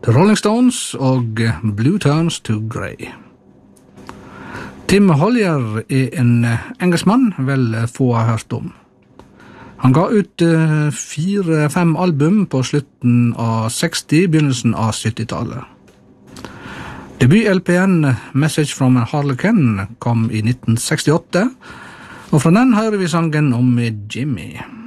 The Rolling Stones og Blue Turns to Grey. Tim Hollier en engelskmann vel få har hørt om. Han ga ut 4-5 album på slutten av 60, begynnelsen av 70-tallet. Debut-LPN Message from a Harlequin kom i 1968, og fra den hører vi sangen om Jimmy.